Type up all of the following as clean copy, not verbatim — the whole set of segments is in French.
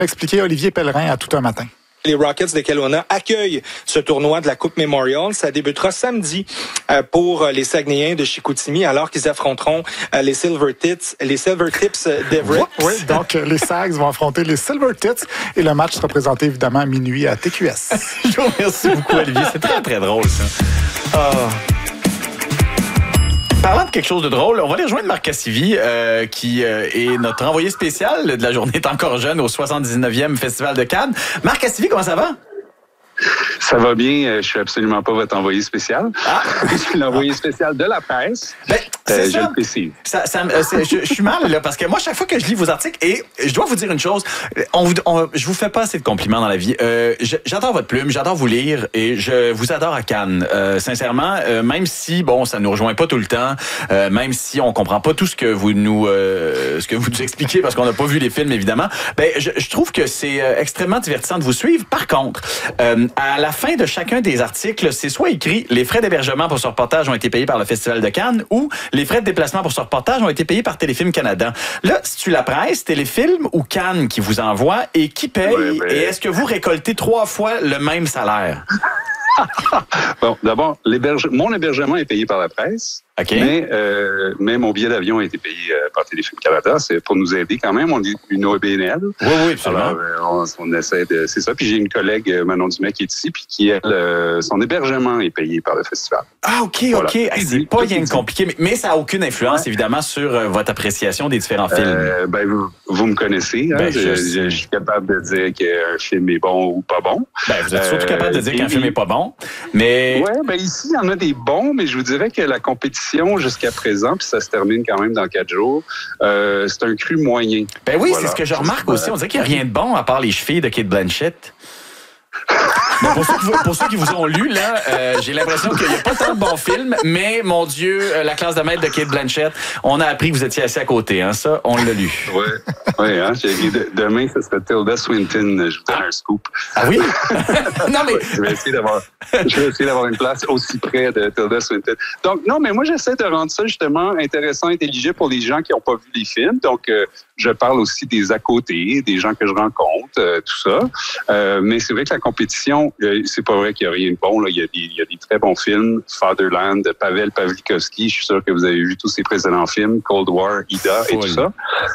Expliquez Olivier Pellerin à Tout un matin. Les Rockets de Kelowna accueillent ce tournoi de la Coupe Memorial. Ça débutera samedi pour les Saguenayens de Chicoutimi, alors qu'ils affronteront les Silver Tips d'Everett. Oui, donc les Sags vont affronter les Silver Tits et le match sera présenté évidemment à minuit à TQS. Je vous remercie beaucoup, Olivier. C'est très, très drôle, ça. Parlant de quelque chose de drôle, on va aller rejoindre Marc Cassivi, qui est notre envoyé spécial de la journée est encore jeune au 79e Festival de Cannes. Marc Cassivi, comment ça va? Ça va bien. Je suis absolument pas votre envoyé spécial. Ah. Je suis l'envoyé spécial de la presse. Ben, c'est je ça. le précise. Je suis mal, là, parce que moi, chaque fois que je lis vos articles, et je dois vous dire une chose, je vous fais pas assez de compliments dans la vie. J'adore votre plume, j'adore vous lire, et je vous adore à Cannes. Sincèrement, même si, bon, ça nous rejoint pas tout le temps, même si on comprend pas tout ce que vous nous expliquez, parce qu'on n'a pas vu les films, évidemment, ben, je trouve que c'est extrêmement divertissant de vous suivre. Par contre, à la fin de chacun des articles, c'est soit écrit « Les frais d'hébergement pour ce reportage ont été payés par le Festival de Cannes » ou « Les frais de déplacement pour ce reportage ont été payés par Téléfilm Canada ». Là, c'est-tu la presse, Téléfilm ou Cannes qui vous envoie et qui paye? Ouais, ben... Et est-ce que vous récoltez 3 fois le même salaire? Bon, d'abord, mon hébergement est payé par la presse. Okay. Mais mon billet d'avion a été payé par Téléfilm Canada. C'est pour nous aider quand même. On est une OBNL. Oui, absolument. Alors, on essaie de... C'est ça. Puis j'ai une collègue, Manon Dumais, qui est ici, puis qui, elle, son hébergement est payé par le festival. Ah, OK. Voilà. C'est pas bien compliqué, mais ça n'a aucune influence, évidemment, sur votre appréciation des différents films. Vous me connaissez. Hein? Je suis capable de dire qu'un film est bon ou pas bon. Vous êtes surtout capable de dire qu'un film est pas bon. Mais... Oui, ici, il y en a des bons, mais je vous dirais que la compétition jusqu'à présent, puis ça se termine quand même dans 4 jours, c'est un cru moyen. Ben oui, voilà. C'est ce que je remarque aussi. On dirait qu'il n'y a rien de bon à part les chevilles de Kate Blanchett. Pour ceux qui vous ont lu, là, j'ai l'impression qu'il n'y a pas tant de bons films, mais mon Dieu, La classe de maître de Kate Blanchett, on a appris que vous étiez assis à côté, hein, ça, on l'a lu. Oui, hein, demain, ce serait Tilda Swinton, je vous donne un scoop. Ah oui? Non, mais... Je vais essayer d'avoir une place aussi près de Tilda Swinton. Donc, non, mais moi, j'essaie de rendre ça justement intéressant, intelligible pour les gens qui n'ont pas vu les films. Donc, je parle aussi des à côté, des gens que je rencontre, tout ça. Mais c'est vrai que la compétition, c'est pas vrai qu'il n'y a rien de bon. Là. Il y a des très bons films. Fatherland, Pavel Pawlikowski, je suis sûr que vous avez vu tous ses précédents films, Cold War, Ida et tout ça.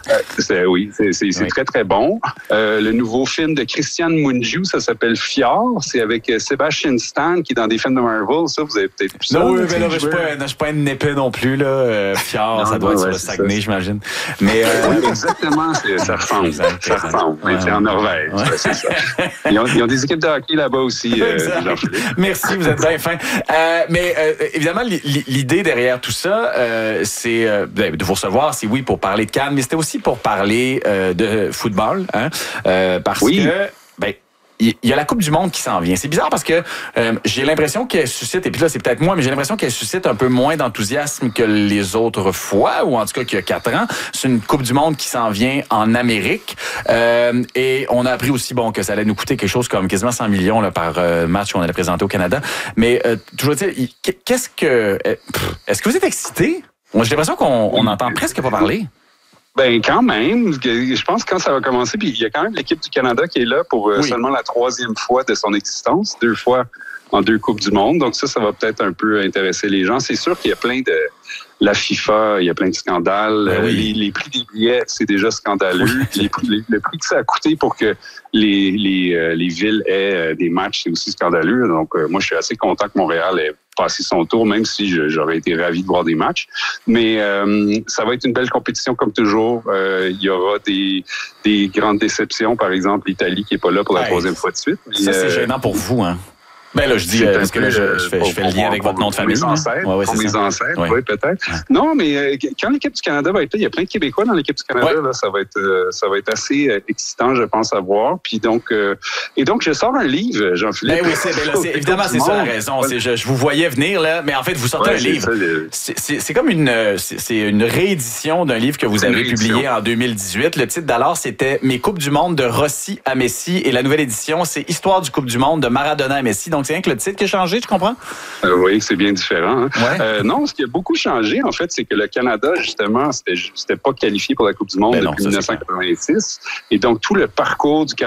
C'est très, très bon. Le nouveau film de Christian Mungiu, ça s'appelle Fjord. C'est avec Sebastian Stan qui est dans des films de Marvel. Ça, vous avez peut-être vu ça. Non, oui, mais là, je suis pas une épée non plus. Là. Fjord, ça doit être sur le Saguenay, j'imagine. Mais, exactement, ça ressemble. Ça ressemble. Mais c'est en Norvège, c'est ça. Ils ont des équipes de hockey là-bas aussi, Jean-Philippe. Merci, vous êtes bien fin. Mais évidemment, l'idée derrière tout ça, c'est de vous recevoir, c'est oui pour parler de Cannes, mais c'était aussi pour parler de football, hein, parce que il y a la Coupe du Monde qui s'en vient. C'est bizarre parce que j'ai l'impression qu'elle suscite, et puis là c'est peut-être moi, mais j'ai l'impression qu'elle suscite un peu moins d'enthousiasme que les autres fois, ou en tout cas qu'il y a 4 ans. C'est une Coupe du Monde qui s'en vient en Amérique. Et on a appris aussi que ça allait nous coûter quelque chose comme quasiment 100 millions là, par match qu'on allait présenter au Canada. Mais toujours dire, est-ce que vous êtes excité? Moi, j'ai l'impression qu'on n'entend presque pas parler. Ben quand même, je pense que quand ça va commencer, puis il y a quand même l'équipe du Canada qui est là pour seulement la 3e fois de son existence, 2 fois en 2 Coupes du Monde. Donc ça va peut-être un peu intéresser les gens. C'est sûr qu'il y a plein de... La FIFA, il y a plein de scandales. Les prix des billets, c'est déjà scandaleux. Le prix que ça a coûté pour que les villes aient des matchs, c'est aussi scandaleux. Donc, moi, je suis assez content que Montréal ait passé son tour, même si j'aurais été ravi de voir des matchs. Mais ça va être une belle compétition comme toujours. Il y aura des grandes déceptions. Par exemple, l'Italie qui est pas là pour la 3e fois de suite. Ça, c'est gênant pour vous, hein? Ben là, je dis, parce que là, je fais le lien avec votre nom de famille. Pour mes ancêtres, oui, peut-être. Non, mais quand l'équipe du Canada va être là, il y a plein de Québécois dans l'équipe du Canada. Là, ça va être assez excitant, je pense, à voir. Puis donc, je sors un livre, Jean-Philippe. Ben oui, évidemment, c'est ça la raison. Je vous voyais venir, là, mais en fait, vous sortez un livre. C'est comme une réédition d'un livre que vous avez publié en 2018. Le titre d'alors, c'était « Mes Coupes du Monde de Rossi à Messi ». Et la nouvelle édition, c'est « Histoire du Coupe du Monde de Maradona à Messi ». Donc, Donc, c'est rien que le titre qui a changé, tu comprends? Oui, c'est bien différent. Hein? Ouais. Non, ce qui a beaucoup changé, en fait, c'est que le Canada, justement, c'était pas qualifié pour la Coupe du Monde depuis 1986. Et donc, tout le parcours du